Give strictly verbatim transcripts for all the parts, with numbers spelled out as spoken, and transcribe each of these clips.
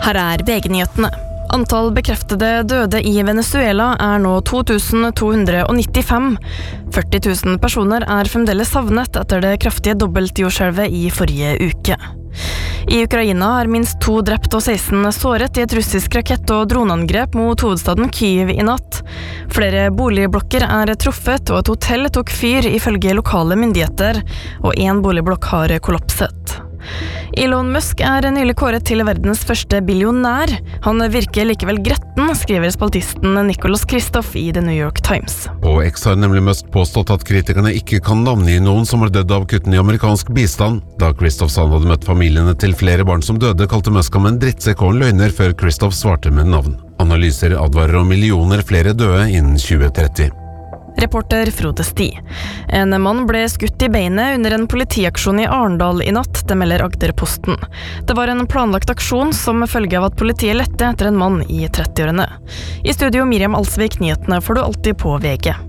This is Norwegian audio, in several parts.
Her er V G-nyhetene. Antall bekreftede døde i Venezuela er nå to tusen to hundre nittifem. førti tusen personer er fremdeles savnet etter det kraftige dobbeltjordskjelvet i forrige uke. I Ukraina er minst to drept og seksten såret i et russisk rakett- og droneangrep mot hovedstaden Kyiv i natt. Flere boligblokker er truffet, og et hotell tok fyr ifølge lokale myndigheter, og en boligblokk har kollapset. Elon Musk er nylig kåret til verdens første billionær. Han virker likevel gretten, skriver spaltisten Nicholas Kristoff i The New York Times. På X har nemlig Musk påstått at kritikerne ikke kan navngi noen som har dødd av kuttene i amerikansk bistand. Da Kristoff sa han hadde møtt familiene til flere barn som døde, kalte Musk ham en drittsekk og en løgner før Kristoff svarte med navn. Analyser advarer om millioner flere døde innen tjue tretti. Reporter Frode Sti. En mann ble skutt i beinet under en politiaksjon i Arendal i natt, det melder Agderposten. Det var en planlagt aksjon som følge av at politiet lette etter en mann i trettiårene. I studio Miriam Alsvik, nyhetene får du alltid på V G.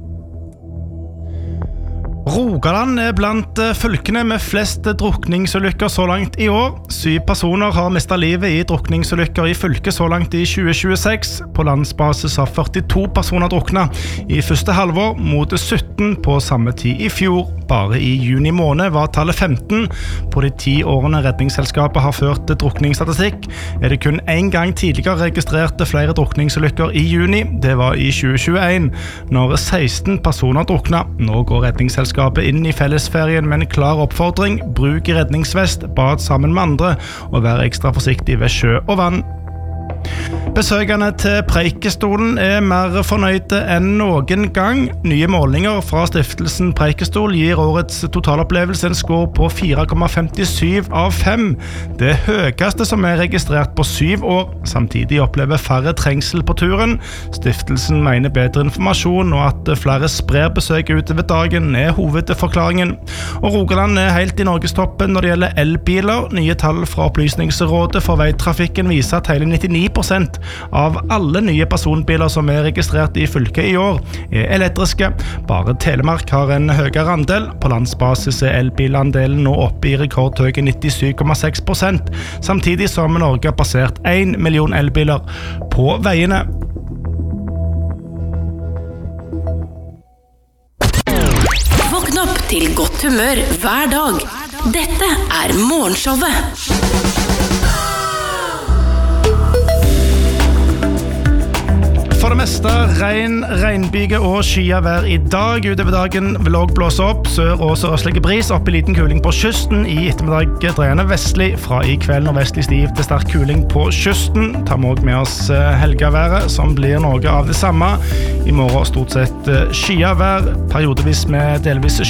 Rogaland er blant fylkene med flest drukningsulykker så langt i år. Syv personer har mistet livet i drukningsulykker i fylket så langt i tjue tjueseks. På landsbasis har førtito personer druknet i første halvår mot sytten på samme tid i fjor. Bare i juni måned var tallet femten. På de ti årene redningsselskapet har ført drukningsstatistikk, er det kun en gang tidligere registrert flere drukningsulykker i juni. Det var i tjue tjueen, når seksten personer druknet. Nå går redningsselskapet inn i fellesferien med en klar oppfordring: bruk redningsvest, bad sammen med andre og vær ekstra forsiktig ved sjø og vann. Besøkende til Preikestolen er mer fornøyde enn noen gang. Nye målinger fra stiftelsen Preikestol gir årets totalopplevelse en score på fire komma femtisju av fem. Det høyeste som er registrert på syv år. Samtidig opplever færre trengsel på turen. Stiftelsen mener bedre informasjon og at flere sprer besøk utover dagen er hovedforklaringen. Og Rogaland er helt i Norgestoppen når det gjelder elbiler. Nye tall fra Opplysningsrådet for veitrafikken viser at hele nittini prosent av alle nye personbiler som er registrert i fylket i år er elektriske. Bare Telemark har en høyere andel. På landsbasis er elbilandelen nå oppe i rekordhøye nittisju komma seks prosent, samtidig som Norge har passert en million elbiler på veiene. Våkn opp til godt humør hver dag. Dette er Morgenshowet. For det meste regn, regnbyge og skyavær i dag. Utover dagen vil også blåse opp. Sør- og sørøstlige bris, opp i liten kuling på kysten. I ettermiddag dreiende vestlig, fra i kveld nordvestlig stiv til sterk kuling på kysten. Tar vi også med oss helgeværet, som blir noe av det samme. I morgen stort sett skyavær, periodevis med delvis